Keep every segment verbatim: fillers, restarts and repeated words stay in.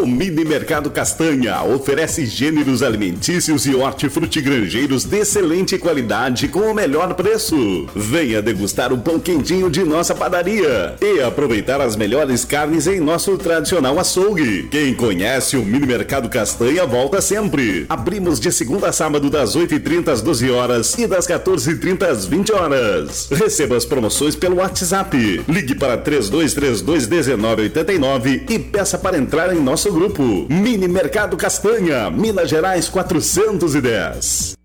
O Mini Mercado Castanha oferece gêneros alimentícios e hortifrutigranjeiros de excelente qualidade com o melhor preço. Venha degustar o pão quentinho de nossa padaria e aproveitar as melhores carnes em nosso tradicional açougue. Quem conhece o Mini Mercado Castanha volta sempre. Abrimos de segunda a sábado das oito e trinta às doze horas e das quatorze e trinta às vinte horas. Receba as promoções pelo WhatsApp. Ligue para três dois três dois, um nove oito nove e peça para entrar em nosso grupo. Mini Mercado Castanha, Minas Gerais quatrocentos e dez.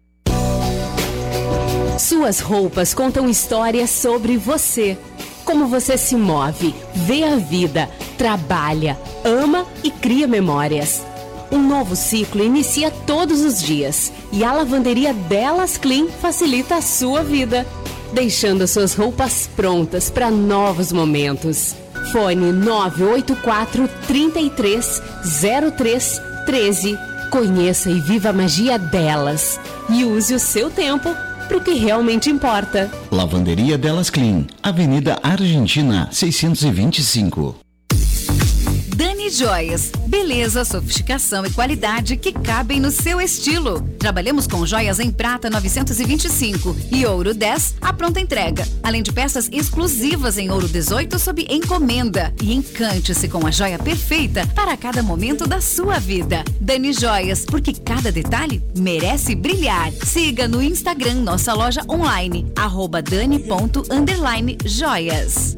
Suas roupas contam histórias sobre você. Como você se move, vê a vida, trabalha, ama e cria memórias. Um novo ciclo inicia todos os dias e a lavanderia Delas Clean facilita a sua vida, deixando suas roupas prontas para novos momentos. Fone nove oito quatro, três três, zero três um três. Conheça e viva a magia delas. E use o seu tempo para o que realmente importa. Lavanderia Delas Clean, Avenida Argentina, seiscentos e vinte e cinco. Dani Joias, beleza, sofisticação e qualidade que cabem no seu estilo. Trabalhamos com joias em prata novecentos e vinte e cinco e ouro dez à pronta entrega, além de peças exclusivas em ouro dezoito sob encomenda. E encante-se com a joia perfeita para cada momento da sua vida. Dani Joias, porque cada detalhe merece brilhar. Siga no Instagram nossa loja online, arroba dani ponto underline joias.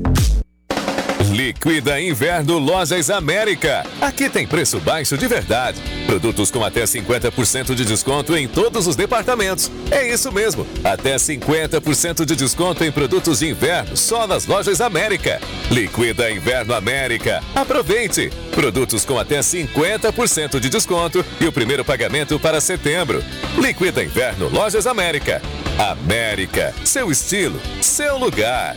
Liquida Inverno Lojas América. Aqui tem preço baixo de verdade. Produtos com até cinquenta por cento de desconto em todos os departamentos. É isso mesmo, até cinquenta por cento de desconto em produtos de inverno só nas Lojas América. Liquida Inverno América. Aproveite! Produtos com até cinquenta por cento de desconto e o primeiro pagamento para setembro. Liquida Inverno Lojas América. América, seu estilo, seu lugar.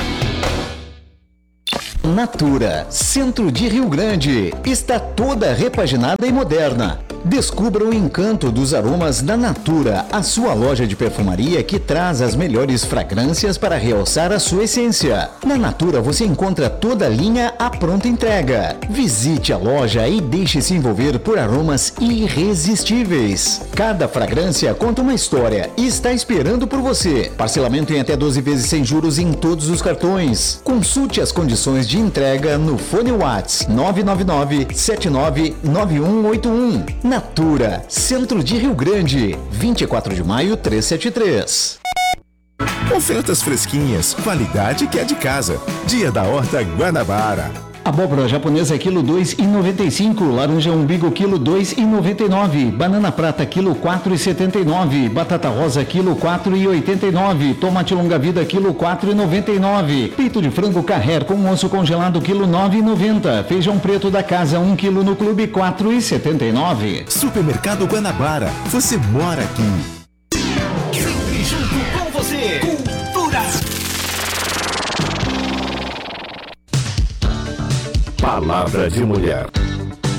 Natura, centro de Rio Grande, está toda repaginada e moderna. Descubra o encanto dos aromas da Natura, a sua loja de perfumaria que traz as melhores fragrâncias para realçar a sua essência. Na Natura você encontra toda a linha à pronta entrega. Visite a loja e deixe-se envolver por aromas irresistíveis. Cada fragrância conta uma história e está esperando por você. Parcelamento em até doze vezes sem juros em todos os cartões. Consulte as condições de entrega no fone WhatsApp nove nove nove, sete nove nove um oito um. Natura, centro de Rio Grande, vinte e quatro de maio, trezentos e setenta e três. Ofertas fresquinhas, qualidade que é de casa. Dia da Horta Guanabara. Abóbora japonesa quilo dois e noventa e cinco, laranja umbigo quilo dois e noventa e nove, banana prata quilo quatro e setenta e nove, batata rosa quilo quatro e oitenta e nove, tomate longa vida quilo quatro e noventa e nove, peito de frango Carrer com osso congelado quilo nove e noventa, feijão preto da casa um quilo no clube quatro e setenta e nove. Supermercado Guanabara, você mora aqui. Sempre junto com você. Cultura. Palavra de Mulher.